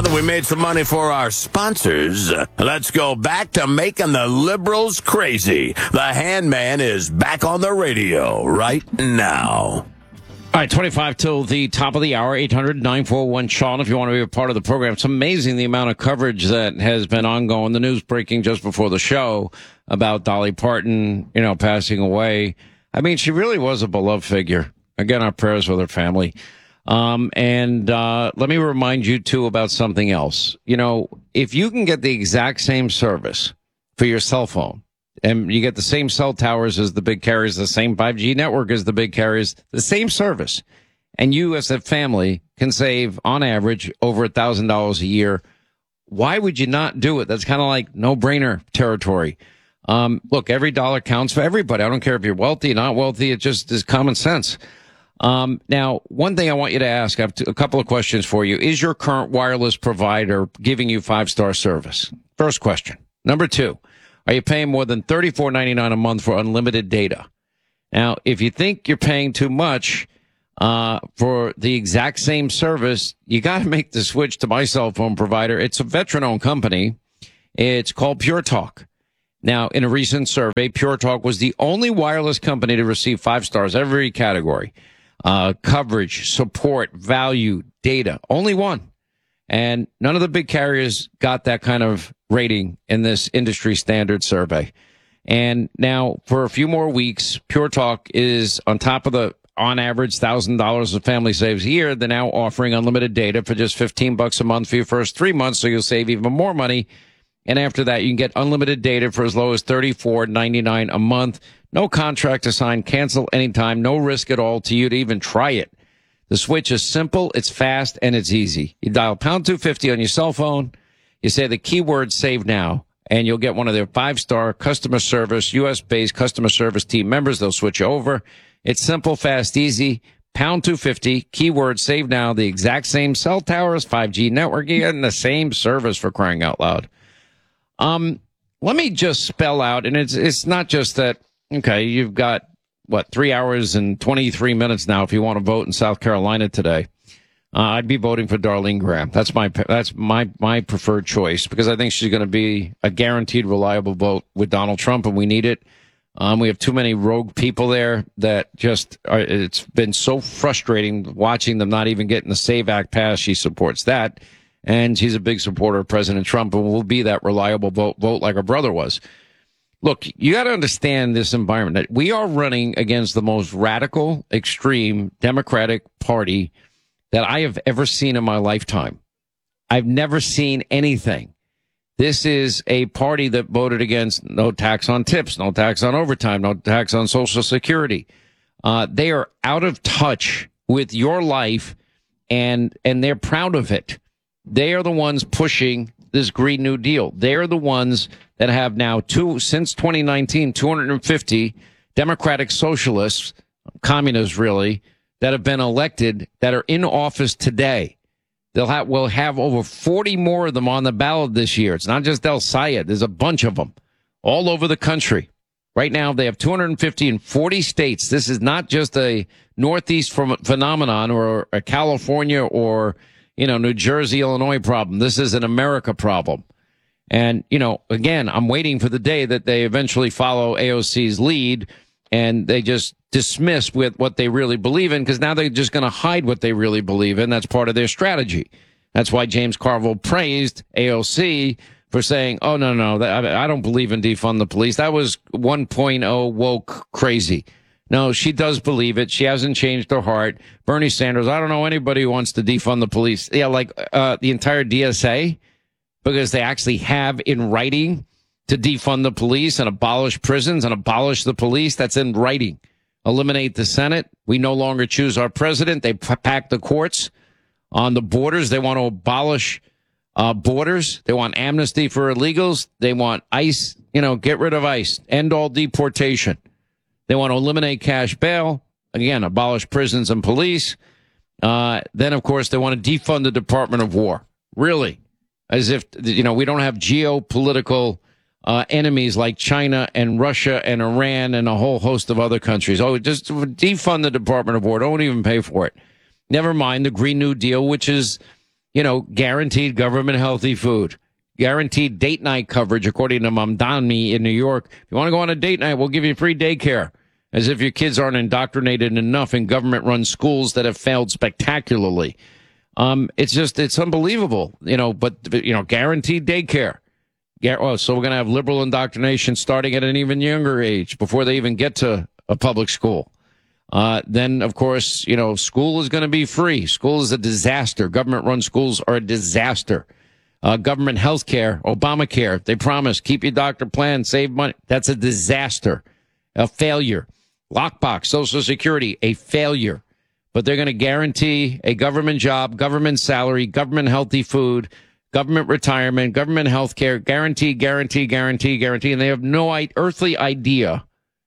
Now that we made some money for our sponsors, let's go back to making the liberals crazy. The Handman is back on the radio right now. All right, 25 till the top of the hour, 800-941-SEAN if you want to be a part of the program. It's amazing the amount of coverage that has been ongoing. The news breaking just before the show about Dolly Parton, passing away. I mean, she really was a beloved figure. Again, our prayers with her family. And let me remind you, too, about something else. If you can get the exact same service for your cell phone, and you get the same cell towers as the big carriers, the same 5G network as the big carriers, the same service, and you as a family can save, on average, over $1,000 a year, why would you not do it? That's kind of like no-brainer territory. Look, every dollar counts for everybody. I don't care if you're wealthy or not wealthy. It just is common sense. Now, one thing I want you to ask, I have a couple of questions for you. Is your current wireless provider giving you 5-star service? First question. Number two, are you paying more than $34.99 a month for unlimited data? Now, if you think you're paying too much for the exact same service, you got to make the switch to my cell phone provider. It's a veteran-owned company. It's called Pure Talk. Now, in a recent survey, Pure Talk was the only wireless company to receive 5 stars every category. Coverage, support, value, data. Only one. And none of the big carriers got that kind of rating in this industry standard survey. And now, for a few more weeks, Pure Talk is on top of the, on average, $1,000 a family saves a year. They're now offering unlimited data for just $15 a month for your first 3 months, so you'll save even more money. And after that, you can get unlimited data for as low as $34.99 a month. No contract to sign, cancel anytime, no risk at all to you to even try it. The switch is simple, it's fast, and it's easy. You dial pound 250 on your cell phone, you say the keyword save now, and you'll get one of their 5-star customer service, U.S.-based customer service team members. They'll switch you over. It's simple, fast, easy. Pound 250, keyword save now, the exact same cell towers, 5G network, and the same service, for crying out loud. Let me just spell out, and it's not just that, okay, you've got, 3 hours and 23 minutes now if you want to vote in South Carolina today. I'd be voting for Darlene Graham. That's my preferred choice, because I think she's going to be a guaranteed reliable vote with Donald Trump, and we need it. We have too many rogue people there that just it's been so frustrating watching them not even getting the SAVE Act passed. She supports that. And she's a big supporter of President Trump and will be that reliable vote like her brother was. Look, you got to understand this environment. That we are running against the most radical, extreme Democratic Party that I have ever seen in my lifetime. I've never seen anything. This is a party that voted against no tax on tips, no tax on overtime, no tax on Social Security. They are out of touch with your life, and they're proud of it. They are the ones pushing this Green New Deal. They are the ones that have now, since 2019, 250 Democratic socialists, communists really, that have been elected, that are in office today. We'll have over 40 more of them on the ballot this year. It's not just El Sayed. There's a bunch of them all over the country. Right now, they have 250 in 40 states. This is not just a Northeast phenomenon or a California or New Jersey, Illinois problem. This is an America problem. And, again, I'm waiting for the day that they eventually follow AOC's lead and they just dismiss with what they really believe in, because now they're just going to hide what they really believe in. That's part of their strategy. That's why James Carville praised AOC for saying, oh, no, I don't believe in defund the police. That was 1.0 woke crazy. No, she does believe it. She hasn't changed her heart. Bernie Sanders, I don't know anybody who wants to defund the police. Yeah, like the entire DSA, because they actually have in writing to defund the police and abolish prisons and abolish the police. That's in writing. Eliminate the Senate. We no longer choose our president. They pack the courts on the borders. They want to abolish borders. They want amnesty for illegals. They want ICE, get rid of ICE, end all deportation. They want to eliminate cash bail. Again, abolish prisons and police. Then, of course, they want to defund the Department of War. Really? As if, we don't have geopolitical enemies like China and Russia and Iran and a whole host of other countries. Oh, just defund the Department of War. Don't even pay for it. Never mind the Green New Deal, which is guaranteed government healthy food, guaranteed date night coverage, according to Mamdani in New York. If you want to go on a date night, we'll give you free daycare, as if your kids aren't indoctrinated enough in government-run schools that have failed spectacularly. It's unbelievable, but guaranteed daycare. So we're going to have liberal indoctrination starting at an even younger age before they even get to a public school. Then, of course, school is going to be free. School is a disaster. Government-run schools are a disaster. Government health care, Obamacare, they promise, keep your doctor plan, save money. That's a disaster, a failure. Lockbox, Social Security, a failure. But they're going to guarantee a government job, government salary, government healthy food, government retirement, government health care, guarantee. And they have no earthly idea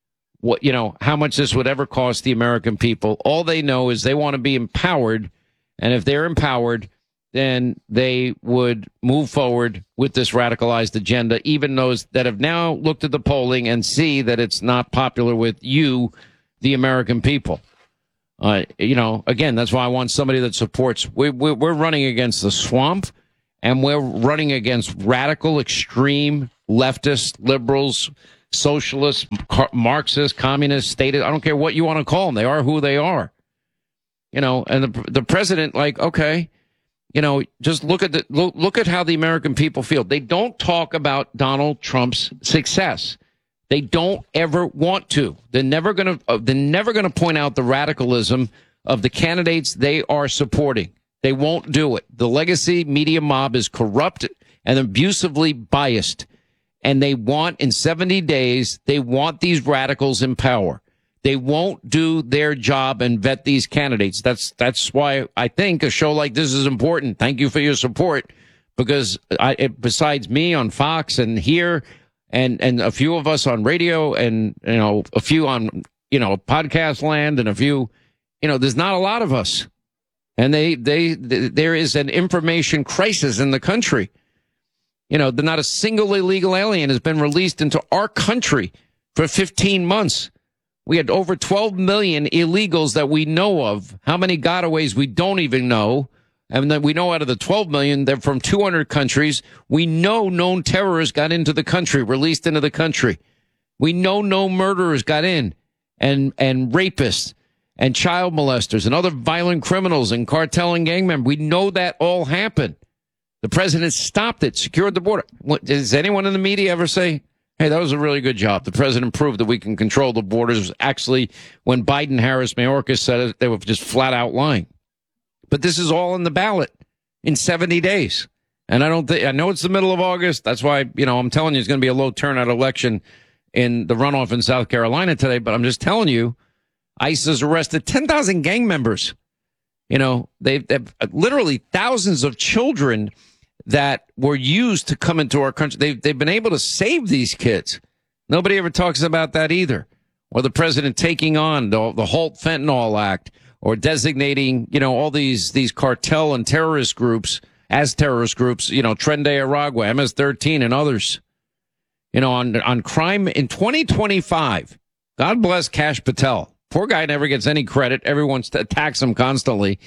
how much this would ever cost the American people. All they know is they want to be empowered. And if they're empowered, then they would move forward with this radicalized agenda, even those that have now looked at the polling and see that it's not popular with you, the American people. Again, that's why I want somebody that supports. We're running against the swamp, and we're running against radical, extreme, leftist, liberals, socialists, Marxists, communists, statists. I don't care what you want to call them. They are who they are. And the president, okay. Just look at how the American people feel. They don't talk about Donald Trump's success. They don't ever want to. They're never going to point out the radicalism of the candidates they are supporting. They won't do it. The legacy media mob is corrupt and abusively biased. And they want, in 70 days, they want these radicals in power. They won't do their job and vet these candidates. That's why I think a show like this is important. Thank you for your support, because besides me on Fox and here and a few of us on radio and, a few on, podcast land and a few, there's not a lot of us. And there is an information crisis in the country. Not a single illegal alien has been released into our country for 15 months. We had over 12 million illegals that we know of. How many gotaways we don't even know. And then we know out of the 12 million, they're from 200 countries. We know known terrorists got into the country, released into the country. We know no murderers got in, and rapists and child molesters and other violent criminals and cartel and gang members. We know that all happened. The president stopped it, secured the border. Does anyone in the media ever say, hey, that was a really good job? The president proved that we can control the borders. Actually, when Biden, Harris, Mayorkas said it, they were just flat out lying. But this is all in the ballot in 70 days. And I know it's the middle of August. That's why, I'm telling you, it's going to be a low turnout election in the runoff in South Carolina today. But I'm just telling you, ICE has arrested 10,000 gang members. They've literally thousands of children that were used to come into our country. They've been able to save these kids. Nobody ever talks about that either. Or the president taking on the Halt Fentanyl Act, or designating, all these cartel and terrorist groups as terrorist groups, Tren de Aragua, MS-13 and others. On crime in 2025. God bless Kash Patel. Poor guy never gets any credit. Everyone attacks him constantly.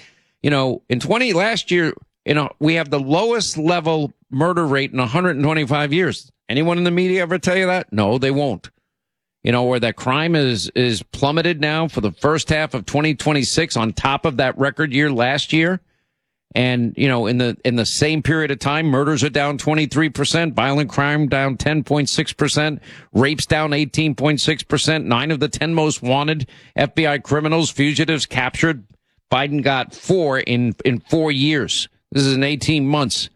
Last year, we have the lowest level murder rate in 125 years. Anyone in the media ever tell you that? No, they won't. Where that crime is plummeted now for the first half of 2026 on top of that record year last year. And, in the same period of time, murders are down 23%, violent crime down 10.6%, rapes down 18.6%, 9 of the 10 most wanted FBI criminals, fugitives captured. Biden got 4 in 4 years. This is in 18 months.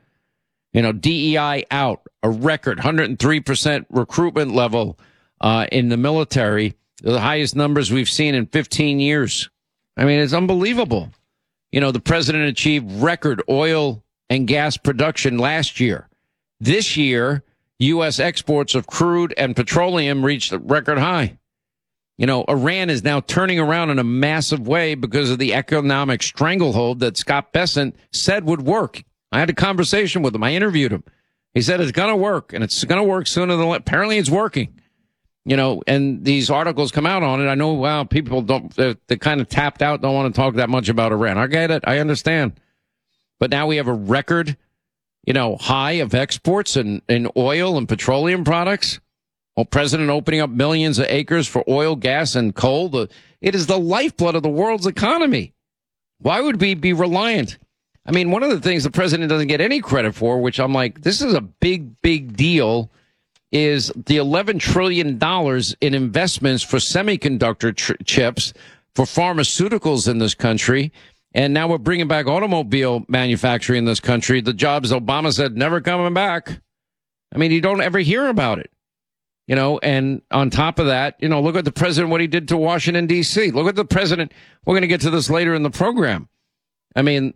DEI out, a record 103% recruitment level in the military, the highest numbers we've seen in 15 years. I mean, it's unbelievable. The president achieved record oil and gas production last year. This year, U.S. exports of crude and petroleum reached a record high. Iran is now turning around in a massive way because of the economic stranglehold that Scott Bessent said would work. I had a conversation with him. I interviewed him. He said it's going to work, and it's going to work sooner than later. Apparently it's working. And these articles come out on it. I know, wow, people they're kind of tapped out, don't want to talk that much about Iran. I get it. I understand. but now we have a record, high of exports in oil and petroleum products. Well, President opening up millions of acres for oil, gas, and coal. It is the lifeblood of the world's economy. Why would we be reliant? I mean, one of the things the president doesn't get any credit for, which I'm like, this is a big, big deal, is the $11 trillion in investments for semiconductor chips, for pharmaceuticals in this country. And now we're bringing back automobile manufacturing in this country. The jobs Obama said never coming back. I mean, you don't ever hear about it. And on top of that, look at the president, what he did to Washington, D.C. Look at the president. We're going to get to this later in the program. I mean,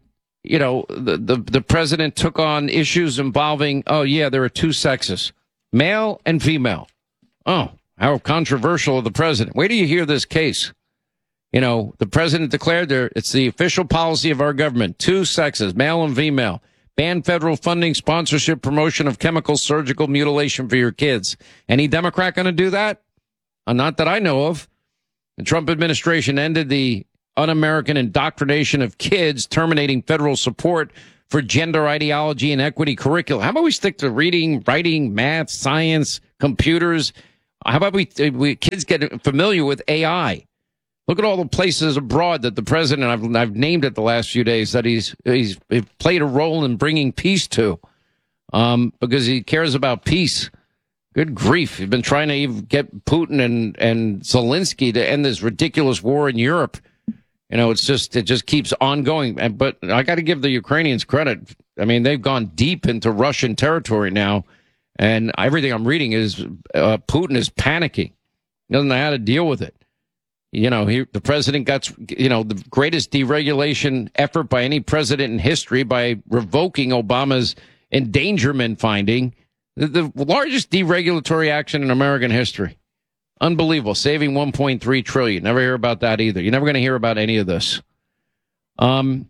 the president took on issues involving, there are two sexes, male and female. Oh, how controversial of the president. Wait till you hear this case. The president declared it's the official policy of our government, two sexes, male and female. Ban federal funding, sponsorship, promotion of chemical surgical mutilation for your kids. Any Democrat going to do that? Not that I know of. The Trump administration ended the un-American indoctrination of kids, terminating federal support for gender ideology and equity curricula. How about we stick to reading, writing, math, science, computers? How about we kids get familiar with AI? Look at all the places abroad that the president, I've named it the last few days, that he's played a role in bringing peace to, because he cares about peace. Good grief. He's been trying to even get Putin and Zelensky to end this ridiculous war in Europe. It just keeps ongoing. But I got to give the Ukrainians credit. I mean, they've gone deep into Russian territory now, and everything I'm reading is Putin is panicking. He doesn't know how to deal with it. The president got, the greatest deregulation effort by any president in history by revoking Obama's endangerment finding, the largest deregulatory action in American history. Unbelievable. Saving $1.3 trillion. Never hear about that either. You're never going to hear about any of this. And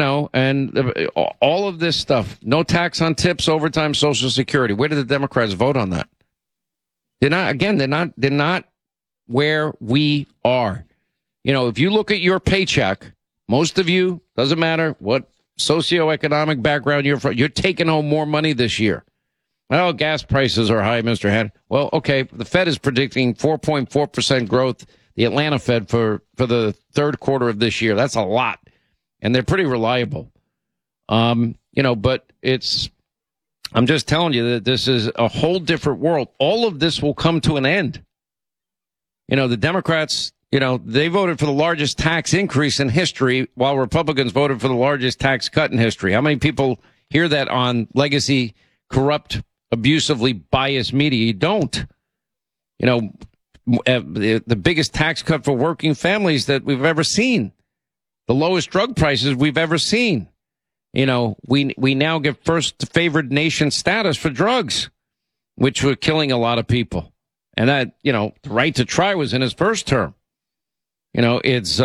all of this stuff, no tax on tips, overtime, Social Security. Where did the Democrats vote on that? They're not where we are. If you look at your paycheck, most of you, doesn't matter what socioeconomic background you're from, you're taking home more money this year. Well, gas prices are high, Mr. Head. Well, okay, the Fed is predicting 4.4% growth, the Atlanta Fed, for the third quarter of this year. That's a lot, and they're pretty reliable. But I'm just telling you that this is a whole different world. All of this will come to an end. The Democrats, they voted for the largest tax increase in history, while Republicans voted for the largest tax cut in history. How many people hear that on legacy, corrupt, abusively biased media? You don't. The biggest tax cut for working families that we've ever seen. The lowest drug prices we've ever seen. We now get first favored nation status for drugs, which were killing a lot of people. And that, the right to try was in his first term. He's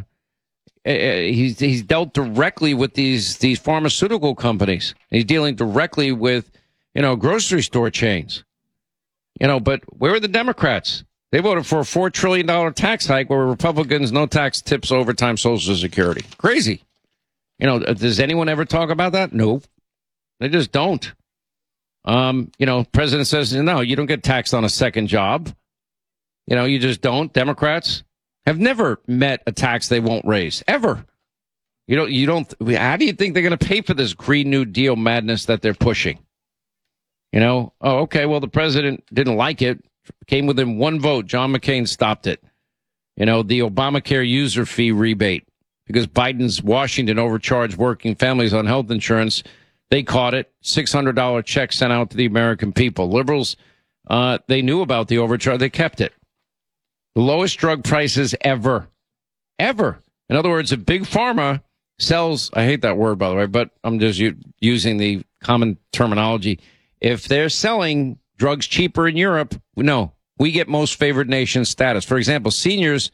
dealt directly with these pharmaceutical companies. He's dealing directly with, grocery store chains. But where are the Democrats? They voted for a $4 trillion tax hike, where Republicans, no tax, tips, overtime, Social Security. Crazy. Does anyone ever talk about that? No, they just don't. President says, no, you don't get taxed on a second job. You just don't. Democrats have never met a tax they won't raise, ever. How do you think they're going to pay for this Green New Deal madness that they're pushing? Okay, well, the president didn't like it, came within one vote. John McCain stopped it. The Obamacare user fee rebate, because Biden's Washington overcharged working families on health insurance. They caught it. $600 check sent out to the American people. Liberals, they knew about the overcharge. They kept it. The lowest drug prices ever. Ever. In other words, if Big Pharma sells, I hate that word, by the way, but I'm just using the common terminology. If they're selling drugs cheaper in Europe, no, we get most favored nation status. For example, seniors,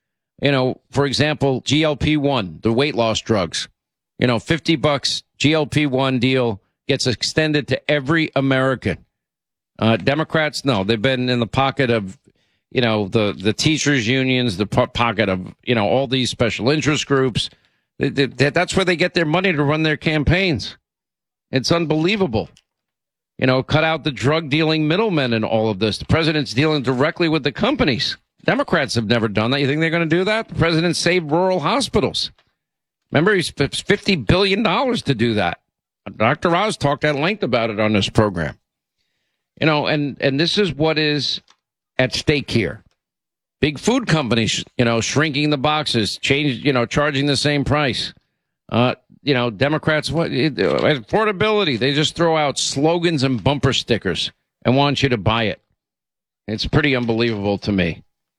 GLP-1, the weight loss drugs, $50 GLP-1 deal gets extended to every American. Democrats, no, they've been in the pocket of, the teachers unions, the pocket of, all these special interest groups. That's where they get their money to run their campaigns. It's unbelievable. Cut out the drug dealing middlemen in all of this. The president's dealing directly with the companies. Democrats have never done that. You think they're going to do that? The president saved rural hospitals. Remember, he spent $50 billion to do that. Dr. Oz talked at length about it on this program. And this is what is at stake here. Big food companies, shrinking the boxes, charging the same price. Democrats, affordability. They just throw out slogans and bumper stickers and want you to buy it. It's pretty unbelievable to me.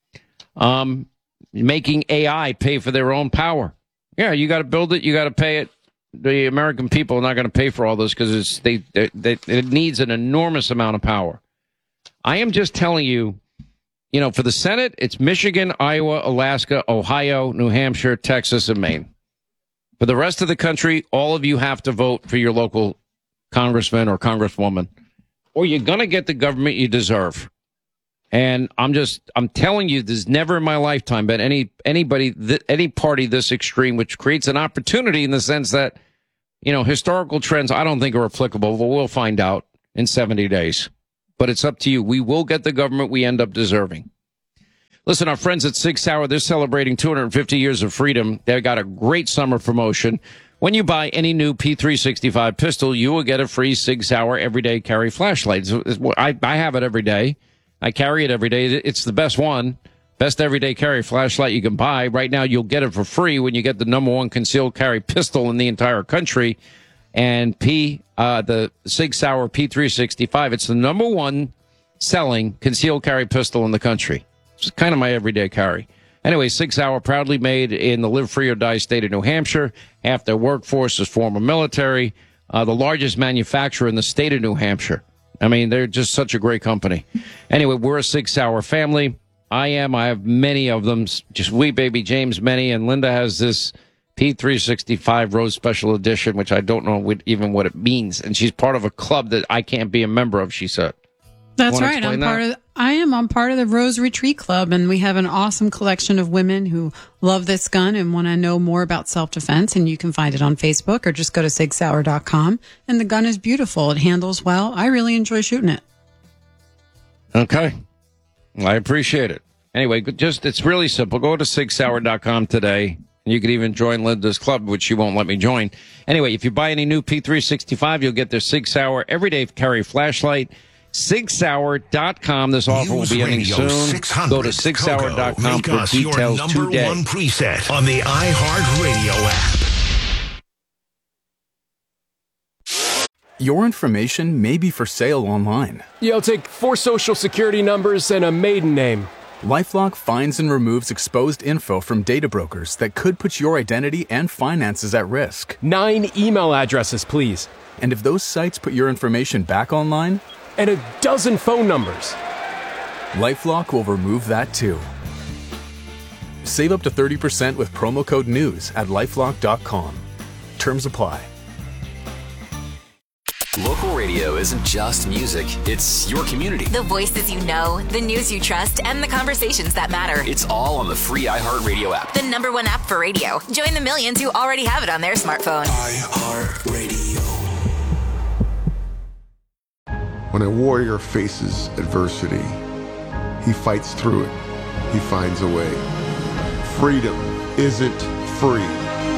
Making AI pay for their own power. Yeah, you got to build it. You got to pay it. The American people are not going to pay for all this because it needs an enormous amount of power. I am just telling you, for the Senate, it's Michigan, Iowa, Alaska, Ohio, New Hampshire, Texas, and Maine. For the rest of the country, all of you have to vote for your local congressman or congresswoman, or you're going to get the government you deserve. And I'm telling you, there's never in my lifetime been any party this extreme, which creates an opportunity in the sense that, historical trends I don't think are applicable, but we'll find out in 70 days. But it's up to you. We will get the government we end up deserving. Listen, our friends at Sig Sauer, they're celebrating 250 years of freedom. They've got a great summer promotion. When you buy any new P365 pistol, you will get a free Sig Sauer everyday carry flashlight. I have it every day. I carry it every day. It's the best one. Best everyday carry flashlight you can buy. Right now, you'll get it for free when you get the #1 concealed carry pistol in the entire country. And the Sig Sauer P365, it's the #1 selling concealed carry pistol in the country. It's kind of my everyday carry. Anyway, Sig Sauer proudly made in the live free or die state of New Hampshire. Half their workforce is former military. The largest manufacturer in the state of New Hampshire. I mean, they're just such a great company. Anyway, we're a Sig Sauer family. I have many of them. Just we, baby James, many. And Linda has this P365 Rose Special Edition, which I don't know even what it means. And she's part of a club that I can't be a member of, she said. That's right. I'm part of the Rose Retreat Club, and we have an awesome collection of women who love this gun and want to know more about self-defense. And you can find it on Facebook or just go to sigsauer.com. And the gun is beautiful. It handles well. I really enjoy shooting it. Okay. I appreciate it. Anyway, it's really simple. Go to sigsauer.com today. You can even join Linda's club, which she won't let me join. Anyway, if you buy any new P365, you'll get their Sig Sauer everyday carry flashlight. SigSauer.com. This offer will be ending soon. Go to SigSauer.com for details today. Your #1 preset on the iHeartRadio app. Your information may be for sale online. Yeah, I'll take 4 social security numbers and a maiden name. LifeLock finds and removes exposed info from data brokers that could put your identity and finances at risk. 9 email addresses, please. And if those sites put your information back online, and a dozen phone numbers. LifeLock will remove that too. Save up to 30% with promo code NEWS at LifeLock.com. Terms apply. Local radio isn't just music, it's your community. The voices you know, the news you trust, and the conversations that matter. It's all on the free iHeartRadio app. The #1 app for radio. Join the millions who already have it on their smartphone. iHeartRadio. When a warrior faces adversity, he fights through it. He finds a way. Freedom isn't free.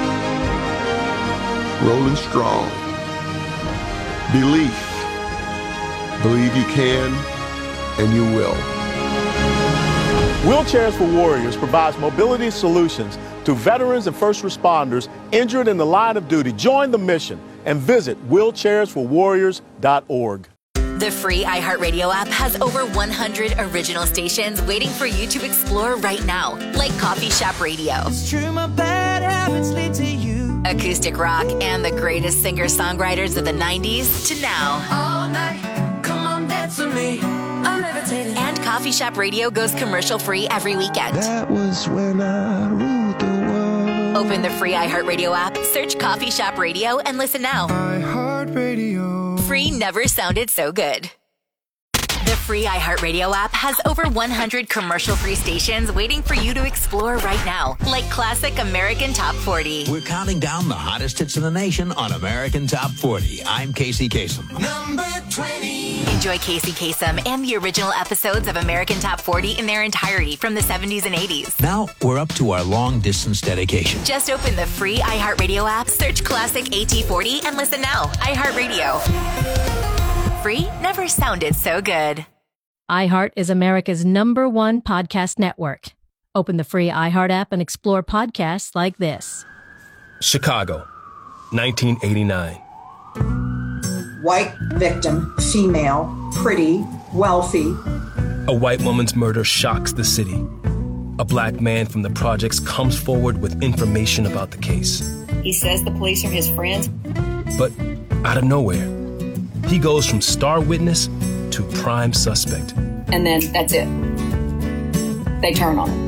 Rolling strong. Belief. Believe you can, and you will. Wheelchairs for Warriors provides mobility solutions to veterans and first responders injured in the line of duty. Join the mission and visit wheelchairsforwarriors.org. The free iHeartRadio app has over 100 original stations waiting for you to explore right now, like Coffee Shop Radio, It's true, my bad habits lead to you. Acoustic rock, and the greatest singer-songwriters of the 90s to now. All night, come on, dance with me. I'm levitating. And Coffee Shop Radio goes commercial-free every weekend. That was when I ruled the world. Open the free iHeartRadio app, search Coffee Shop Radio, and listen now. iHeartRadio. Free never sounded so good. The free iHeartRadio app has over 100 commercial-free stations waiting for you to explore right now, like classic American Top 40. We're counting down the hottest hits in the nation on American Top 40. I'm Casey Kasem. Number 20. Enjoy Casey Kasem and the original episodes of American Top 40 in their entirety from the 70s and 80s. Now we're up to our long-distance dedication. Just open the free iHeartRadio app, search classic AT40, and listen now. iHeartRadio. Free never sounded so good. iHeart is America's #1 podcast network. Open the free iHeart app and explore podcasts like this. Chicago, 1989. White victim, female, pretty, wealthy. A white woman's murder shocks the city. A black man from the projects comes forward with information about the case. He says the police are his friends. But out of nowhere, he goes from star witness to prime suspect. And then that's it. They turn on him.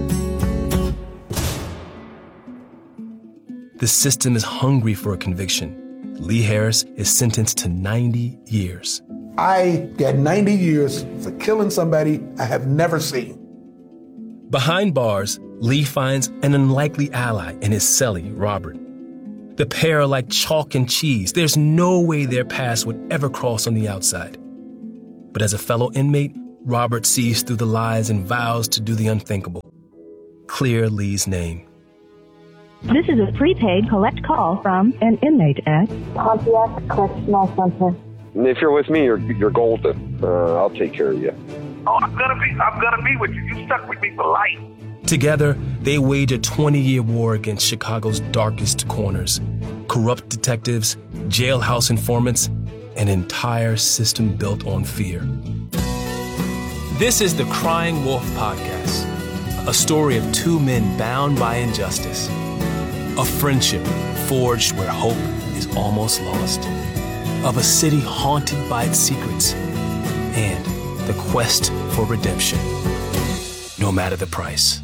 The system is hungry for a conviction. Lee Harris is sentenced to 90 years. I got 90 years for killing somebody I have never seen. Behind bars, Lee finds an unlikely ally in his cellie, Robert. The pair are like chalk and cheese. There's no way their paths would ever cross on the outside. But as a fellow inmate, Robert sees through the lies and vows to do the unthinkable. Clear Lee's name. This is a prepaid collect call from an inmate at Pontiac Correctional Center. If you're with me, you're golden. I'll take care of you. Oh, I'm gonna be with you. You stuck with me for life. Together, they wage a 20-year war against Chicago's darkest corners. Corrupt detectives, jailhouse informants, an entire system built on fear. This is the Crying Wolf Podcast, a story of two men bound by injustice. A friendship forged where hope is almost lost. Of a city haunted by its secrets. And the quest for redemption, no matter the price.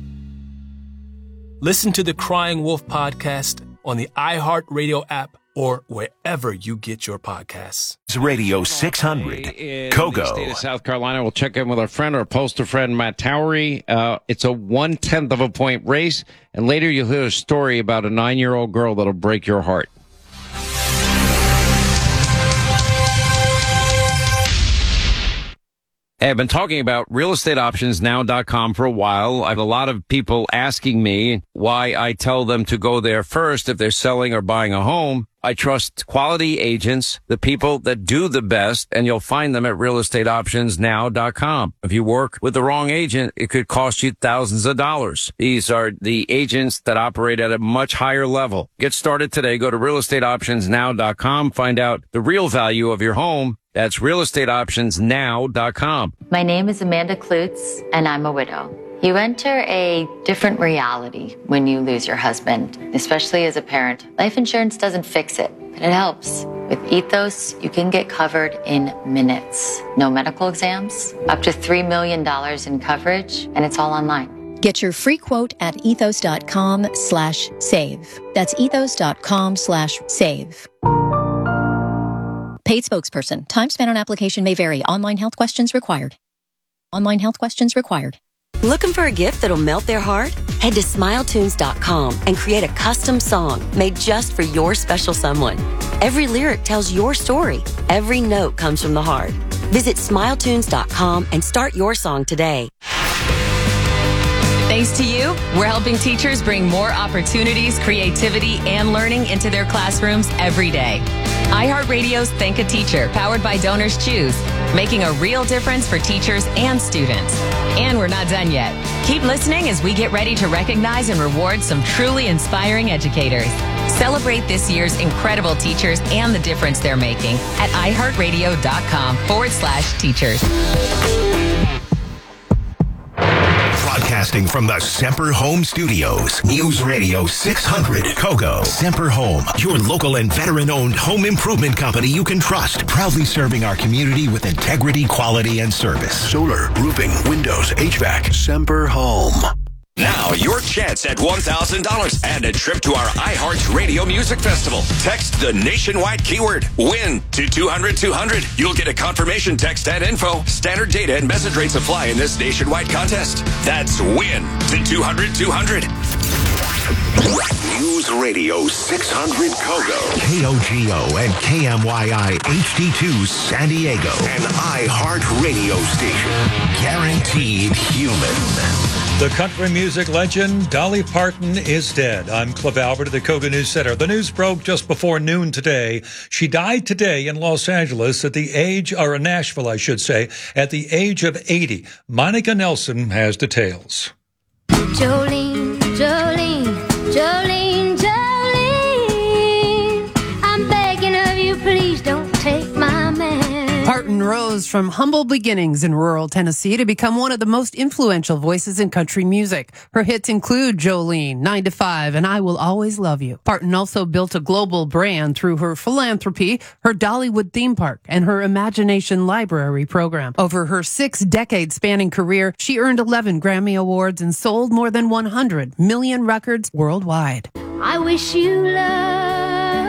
Listen to the Crying Wolf Podcast on the iHeartRadio app or wherever you get your podcasts. Radio 600, Kogo. In the state of South Carolina, we'll check in with our friend, our pollster friend, Matt Towery. It's a 1/10 of a point race, and later you'll hear a story about a 9-year-old girl that'll break your heart. Hey, I've been talking about realestateoptionsnow.com for a while. I have a lot of people asking me why I tell them to go there first if they're selling or buying a home. I trust quality agents, the people that do the best, and you'll find them at realestateoptionsnow.com. If you work with the wrong agent, it could cost you thousands of dollars. These are the agents that operate at a much higher level. Get started today. Go to realestateoptionsnow.com. Find out the real value of your home. That's realestateoptionsnow.com. My name is Amanda Klutz, and I'm a widow. You enter a different reality when you lose your husband, especially as a parent. Life insurance doesn't fix it, but it helps. With Ethos, you can get covered in minutes. No medical exams, up to $3 million in coverage, and it's all online. Get your free quote at ethos.com/save. That's ethos.com/save. Paid spokesperson. Time spent on application may vary. Online health questions required. Online health questions required. Looking for a gift that'll melt their heart? Head to SmileTunes.com and create a custom song made just for your special someone. Every lyric tells your story. Every note comes from the heart. Visit SmileTunes.com and start your song today. Thanks to you, we're helping teachers bring more opportunities, creativity, and learning into their classrooms every day. iHeartRadio's Thank a Teacher, powered by Donors Choose, making a real difference for teachers and students. And we're not done yet. Keep listening as we get ready to recognize and reward some truly inspiring educators. Celebrate this year's incredible teachers and the difference they're making at iHeartRadio.com/teachers. Broadcasting from the Semper Home Studios, News Radio 600, Kogo. Semper Home, your local and veteran-owned home improvement company you can trust. Proudly serving our community with integrity, quality, and service. Solar, roofing, windows, HVAC, Semper Home. Now, your chance at $1,000 and a trip to our iHeartRadio Music Festival. Text the nationwide keyword WIN to 200-200. You'll get a confirmation text and info. Standard data and message rates apply in this nationwide contest. That's WIN to 200-200. News Radio 600 Kogo, KOGO and KMYI HD2 San Diego, an iHeartRadio station. Guaranteed human. The country music legend Dolly Parton is dead. I'm Cliff Albert of the Kogo News Center. The news broke just before noon today. She died today in Los Angeles at the age, or in Nashville, I should say, at the age of 80. Monica Nelson has details. Jolene, Jolene, Jolene, Jolene, I'm begging of you, please don't take my man. Parton rose from humble beginnings in rural Tennessee to become one of the most influential voices in country music. Her hits include Jolene, 9 to 5, and I Will Always Love You. Parton also built a global brand through her philanthropy, her Dollywood theme park, and her Imagination Library program. Over her 6-decade spanning career, she earned 11 Grammy Awards and sold more than 100 million records worldwide. I wish you love.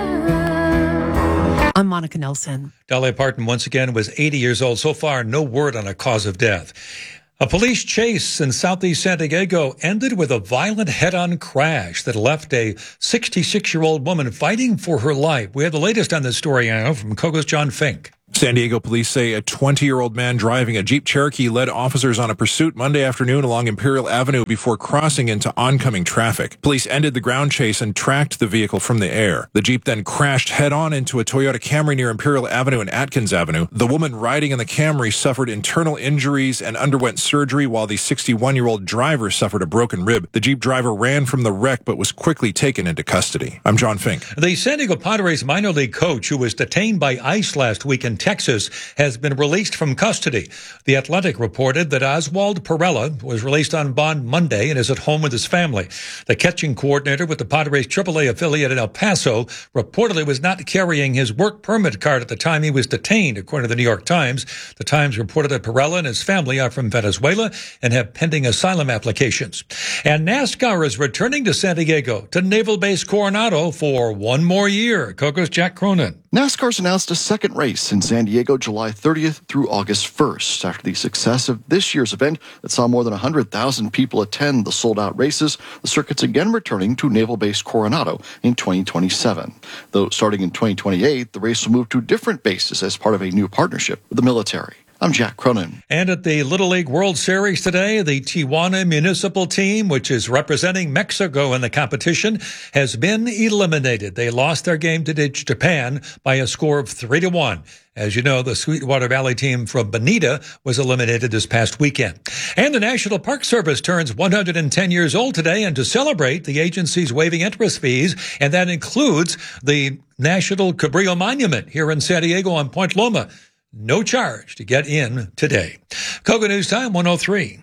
I'm Monica Nelson. Dolly Parton once again was 80 years old. So far, no word on a cause of death. A police chase in southeast San Diego ended with a violent head-on crash that left a 66-year-old woman fighting for her life. We have the latest on this story now from Kogo's John Fink. San Diego police say a 20-year-old man driving a Jeep Cherokee led officers on a pursuit Monday afternoon along Imperial Avenue before crossing into oncoming traffic. Police ended the ground chase and tracked the vehicle from the air. The Jeep then crashed head-on into a Toyota Camry near Imperial Avenue and Atkins Avenue. The woman riding in the Camry suffered internal injuries and underwent surgery, while the 61-year-old driver suffered a broken rib. The Jeep driver ran from the wreck but was quickly taken into custody. I'm John Fink. The San Diego Padres minor league coach, who was detained by ICE last week in Texas, has been released from custody. The Athletic reported that Oswald Perella was released on bond Monday and is at home with his family. The catching coordinator with the Padres AAA affiliate in El Paso reportedly was not carrying his work permit card at the time he was detained, according to the New York Times. The Times reported that Perella and his family are from Venezuela and have pending asylum applications. And NASCAR is returning to San Diego, to Naval Base Coronado, for one more year. Kogo's Jack Cronin. NASCAR's announced a second race in San Diego July 30th through August 1st. After the success of this year's event that saw more than 100,000 people attend the sold-out races, the circuit's again returning to Naval Base Coronado in 2027. Though starting in 2028, the race will move to different bases as part of a new partnership with the military. I'm Jack Cronin. And at the Little League World Series today, the Tijuana Municipal team, which is representing Mexico in the competition, has been eliminated. They lost their game to Japan by a score of 3-1. As you know, the Sweetwater Valley team from Bonita was eliminated this past weekend. And the National Park Service turns 110 years old today, and to celebrate, the agency's waiving interest fees, and that includes the National Cabrillo Monument here in San Diego on Point Loma. No charge to get in today. Kogo News Time 103.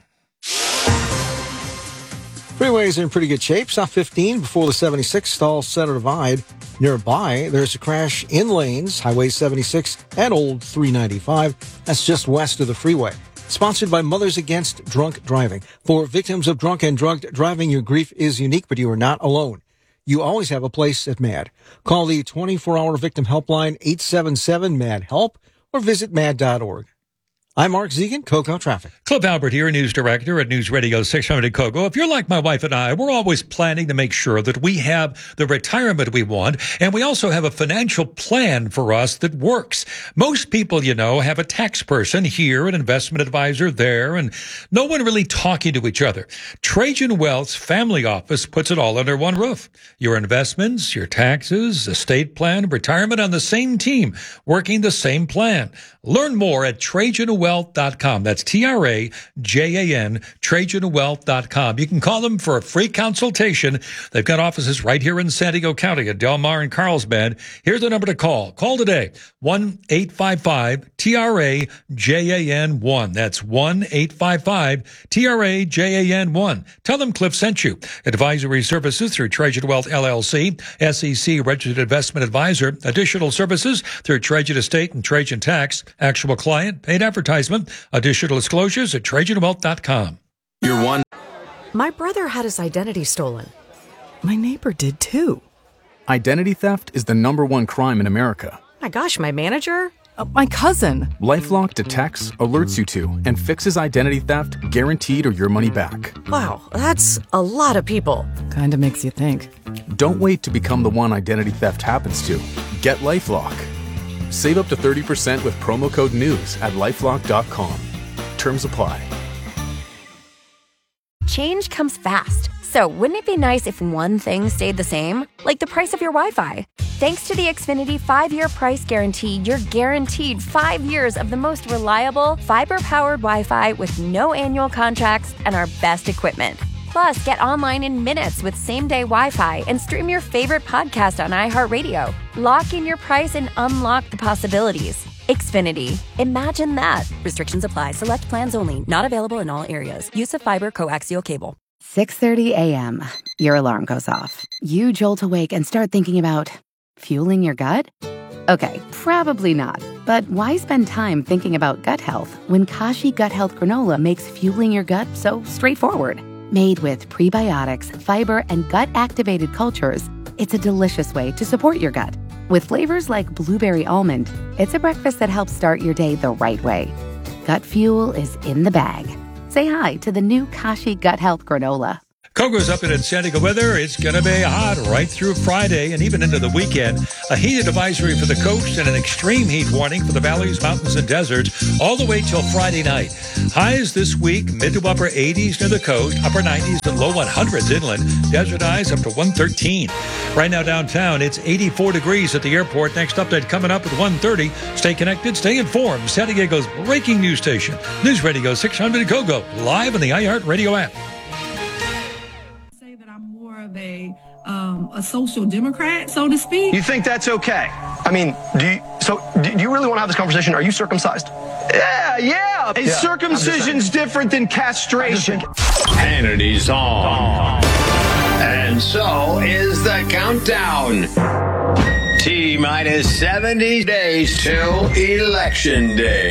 Freeways in pretty good shape. South 15 before the 76 stalls Center Divide. Nearby, there's a crash in lanes, Highway 76 and Old 395. That's just west of the freeway. Sponsored by Mothers Against Drunk Driving. For victims of drunk and drugged driving, your grief is unique, but you are not alone. You always have a place at MAD. Call the 24-hour victim helpline 877-MAD-HELP or visit mad.org. I'm Mark Zegan, Kogo Traffic. Cliff Albert here, News Director at News Radio 600 Kogo. If you're like my wife and I, we're always planning to make sure that we have the retirement we want, and we also have a financial plan for us that works. Most people, you know, have a tax person here, an investment advisor there, and no one really talking to each other. Trajan Wealth's family office puts it all under one roof. Your investments, your taxes, estate plan, retirement on the same team, working the same plan. Learn more at TrajanWealth.com. That's TRAJAN, TrajanWealth.com. You can call them for a free consultation. They've got offices right here in San Diego County at Del Mar and Carlsbad. Here's the number to call. Call today, 1-855-TRAJAN1. That's 1-855-TRAJAN1. Tell them Cliff sent you. Advisory services through Trajan Wealth LLC, SEC Registered Investment Advisor. Additional services through Trajan Estate and Trajan Tax. Actual client, paid advertisement. Additional disclosures at TrajanWealth.com. You're one. My brother had his identity stolen. My neighbor did too. Identity theft is the #1 crime in America. My gosh, my manager? My cousin. LifeLock detects, alerts you to, and fixes identity theft guaranteed or your money back. Wow, that's a lot of people. Kinda makes you think. Don't wait to become the one identity theft happens to. Get LifeLock. Save up to 30% with promo code NEWS at LifeLock.com. Terms apply. Change comes fast. So wouldn't it be nice if one thing stayed the same? Like the price of your Wi-Fi. Thanks to the Xfinity 5-year price guarantee, you're guaranteed 5 years of the most reliable, fiber-powered Wi-Fi with no annual contracts and our best equipment. Plus, get online in minutes with same-day Wi-Fi and stream your favorite podcast on iHeartRadio. Lock in your price and unlock the possibilities. Xfinity. Imagine that. Restrictions apply. Select plans only. Not available in all areas. Use of fiber coaxial cable. 6:30 a.m. Your alarm goes off. You jolt awake and start thinking about fueling your gut? Okay, probably not. But why spend time thinking about gut health when Kashi Gut Health Granola makes fueling your gut so straightforward? Made with prebiotics, fiber, and gut-activated cultures, it's a delicious way to support your gut. With flavors like blueberry almond, it's a breakfast that helps start your day the right way. Gut fuel is in the bag. Say hi to the new Kashi Gut Health Granola. Kogo's up in San Diego weather. It's going to be hot right through Friday and even into the weekend. A heated advisory for the coast and an extreme heat warning for the valleys, mountains, and deserts all the way till Friday night. Highs this week, mid to upper 80s near the coast, upper 90s and low 100s inland. Desert highs up to 113. Right now downtown, it's 84 degrees at the airport. Next update coming up at 1:30. Stay connected, stay informed. San Diego's breaking news station. News Radio 600 Kogo, live on the iHeartRadio app. A social democrat, so to speak. You think that's okay? I mean, do you really want to have this conversation? Are you circumcised? Yeah. Circumcision's different than castration. Hannity's on. And so is the countdown. T-minus 70 days till Election Day.